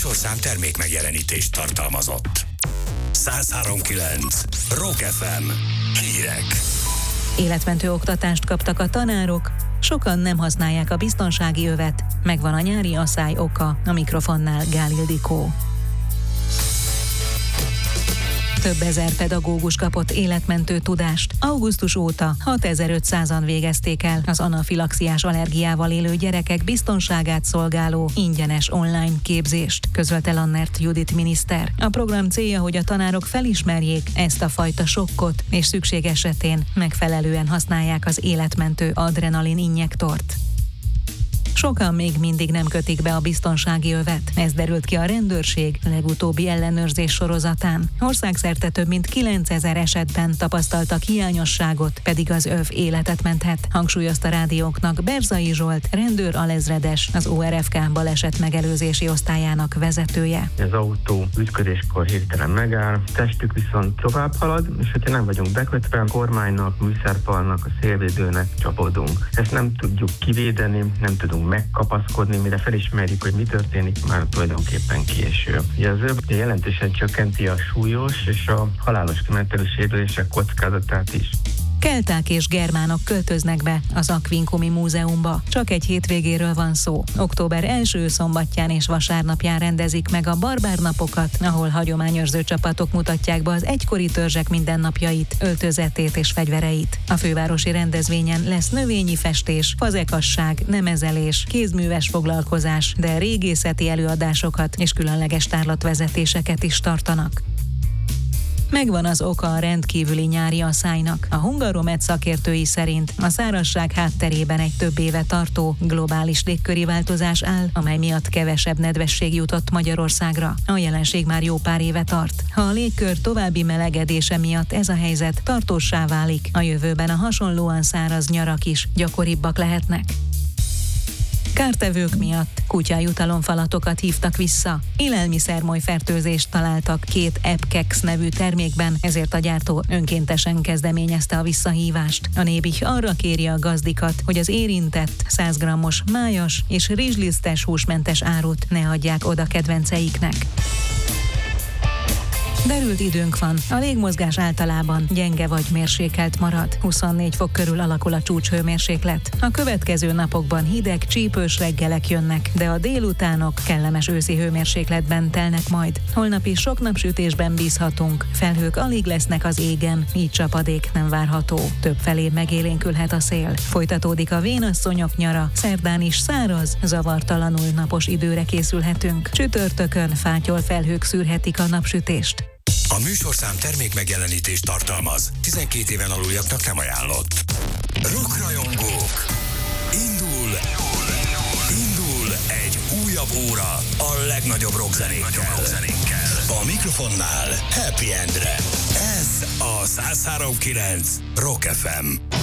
műsorszám termék megjelenítést tartalmazott. 103.9 Rock FM hírek. Életmentő oktatást kaptak a tanárok, sokan nem használják a biztonsági övet, megvan a nyári asszály oka, a mikrofonnál Gál Ildikó. Több ezer pedagógus kapott életmentő tudást. Augusztus óta 6500-an végezték el az anafilaxiás allergiával élő gyerekek biztonságát szolgáló ingyenes online képzést, közölte Lannert Judit miniszter. A program célja, hogy a tanárok felismerjék ezt a fajta sokkot, és szükség esetén megfelelően használják az életmentő adrenalin injektort. Sokan még mindig nem kötik be a biztonsági övet. Ez derült ki a rendőrség legutóbbi ellenőrzés sorozatán. Országszerte több mint 9000 esetben tapasztaltak hiányosságot, pedig az öv életet menthet, hangsúlyozta rádióknak Berzai Zsolt, rendőr alezredes, az ORFK baleset megelőzési osztályának vezetője. Az autó ütközéskor hirtelen megáll, testük viszont tovább halad, és hogyha nem vagyunk bekötve, a kormánynak, műszerfalnak, a szélvédőnek csapódunk. Ezt nem tudjuk kivédeni, nem tudunk megkapaszkodni, mire felismerjük, hogy mi történik, már tulajdonképpen késő. Ugye az öv jelentősen csökkenti a súlyos és a halálos kimenetelű sérülések kockázatát is. Kelták és germánok költöznek be az Aquincumi Múzeumba. Csak egy hétvégéről van szó. Október első szombatján és vasárnapján rendezik meg a barbárnapokat, ahol hagyományőrző csapatok mutatják be az egykori törzsek mindennapjait, öltözetét és fegyvereit. A fővárosi rendezvényen lesz növényi festés, fazekasság, nemezelés, kézműves foglalkozás, de régészeti előadásokat és különleges tárlatvezetéseket is tartanak. Megvan az oka a rendkívüli nyári asszálynak. A Hungaromed szakértői szerint a szárazság hátterében egy több éve tartó globális légköri változás áll, amely miatt kevesebb nedvesség jutott Magyarországra. A jelenség már jó pár éve tart. Ha a légkör további melegedése miatt ez a helyzet tartóssá válik, a jövőben a hasonlóan száraz nyarak is gyakoribbak lehetnek. Kártevők miatt kutyajutalomfalatokat hívtak vissza. Élelmiszermolyfertőzést találtak 2 Epkex nevű termékben, ezért a gyártó önkéntesen kezdeményezte a visszahívást. A Nébih arra kéri a gazdikat, hogy az érintett 100 g-os májas és rizslisztes húsmentes árut ne adják oda kedvenceiknek. Derült időnk van, a légmozgás általában gyenge vagy mérsékelt marad, 24 fok körül alakul a csúcshőmérséklet. A következő napokban hideg, csípős reggelek jönnek, de a délutánok kellemes őszi hőmérsékletben telnek majd. Holnap is sok napsütésben bízhatunk, felhők alig lesznek az égen, így csapadék nem várható. Többfelé megélénkülhet a szél. Folytatódik a vénasszonyok nyara, szerdán is száraz, zavartalanul napos időre készülhetünk. Csütörtökön fátyol felhők szűrhetik a napsütést. A műsorszám termék megjelenítést tartalmaz. 12 éven aluljaknak nem ajánlott. Rockrajongók! Indul egy újabb óra a legnagyobb rockzenékkel. A mikrofonnál Happy Endre. Ez a 103.9 Rock FM.